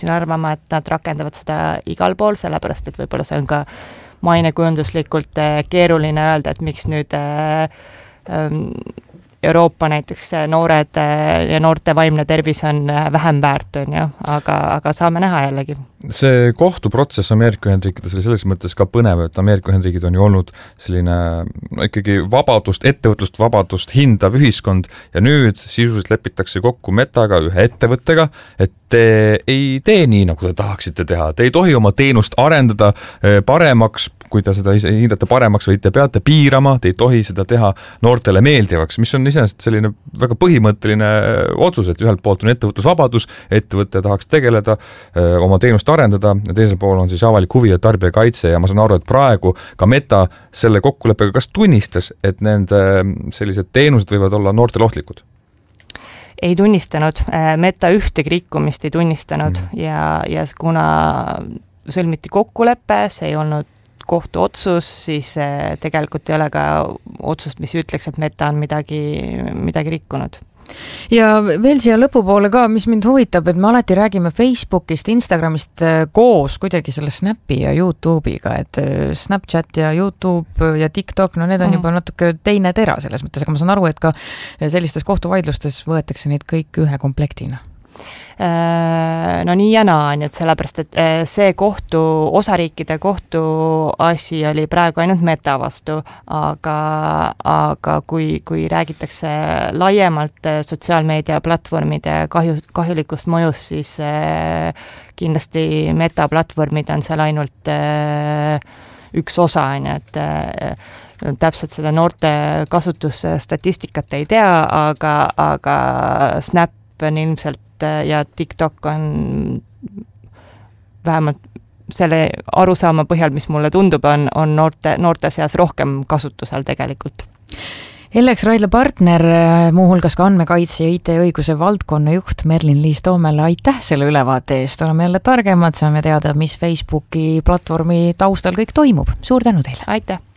kipuksin arvama, et nad rakendavad seda igal pool, sellepärast et võib-olla see on ka mainekujunduslikult keeruline öelda, et miks nüüd Euroopa näiteks noored ja noorte vaimne tervis on vähem väärt, on ju, aga saame näha jällegi. See kohtuprotsess Ameerika Ühendriikides oli selles mõttes ka põnev, et Ameerika Ühendriigid on ju olnud selline ikkagi vabadust, ettevõtlust, vabadust hindav ühiskond ja nüüd sisuliselt lepitakse kokku Metaga, ühe ettevõttega, et te ei tee nii, nagu te tahaksite teha. Te ei tohi oma teenust arendada paremaks, kui te seda hindate paremaks või te peate piirama, te ei tohi seda teha noortele meeldivaks, mis on iseenesest selline väga põhimõtteline otsus, et ühelt poolt on ettevõtlusvabadus, ettevõtte tahaks tegeleda, oma teenust arendada ja teisel pool on siis avalik huvi ja tarbijakaitse ja ma saan aru, et praegu ka Meta selle kokkuleppega kas tunnistas, et nende sellised teenused võivad olla noortele ohtlikud? Ei tunnistanud. Meta ühtegi rikkumist ei tunnistanud ja kuna sõlmiti kokkulepe, see ei olnud kohtu otsus, siis tegelikult ei ole ka otsust, mis ütleks, et Meta on midagi rikkunud. Ja veel siia lõpupoole ka, mis mind huvitab, et me alati räägime Facebookist, Instagramist koos kuidagi selle Snapi ja YouTube'iga, et Snapchat ja YouTube ja TikTok, no need on juba natuke teine tera selles mõttes, aga ma saan aru, et ka sellistes kohtuvaidlustes võetakse neid kõik ühe komplektina. No nii ja naa, et sellepärast, et see osariikide kohtu asi oli praegu ainult Meta vastu, aga kui räägitakse laiemalt sotsiaalmeedia platvormide kahjulikust mõjust, siis kindlasti Meta platvormid on seal ainult üks osa, et täpselt seda noorte kasutusstatistikat ei tea, aga Snap on ilmselt ja TikTok on vähemalt selle arusaama põhjal, mis mulle tundub, on noorte seas rohkem kasutusel tegelikult. Ellex Raidla partner, muuhulgas ka andmekaitse ja IT-õiguse valdkonna juht Merlin-Liis Toomele, aitäh selle ülevaate eest. Oleme jälle targemad, saame teada, mis Facebooki platvormi taustal kõik toimub. Suur tänu teile! Aitäh!